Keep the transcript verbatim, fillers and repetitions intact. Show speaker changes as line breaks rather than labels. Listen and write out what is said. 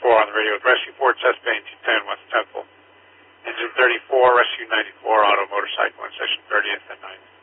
four on the radio with Rescue Ford Cessna two ten West Temple. Engine thirty-four, Rescue ninety-four, Auto Motorcycle in Session thirtieth and ninth.